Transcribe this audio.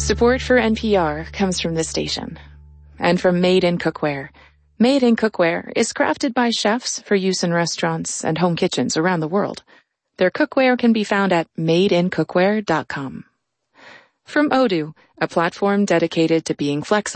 Support for NPR comes from this station and from Made in Cookware. Made in Cookware is crafted by chefs for use in restaurants and home kitchens around the world. Their cookware can be found at madeincookware.com. From Odoo, a platform dedicated to being flexible